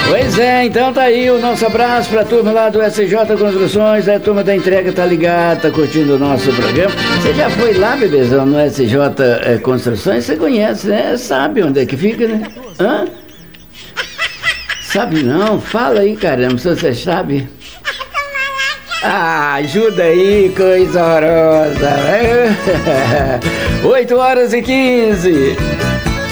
Pois é, então tá aí o nosso abraço pra turma lá do SJ Construções, a turma da entrega tá ligada, tá curtindo o nosso programa. Você já foi lá, bebezão, no SJ Construções? Você conhece, né? Sabe onde é que fica, né? Hã? Sabe não? Fala aí, caramba, se você sabe. Ah, ajuda aí, coisa horrorosa. 8h15.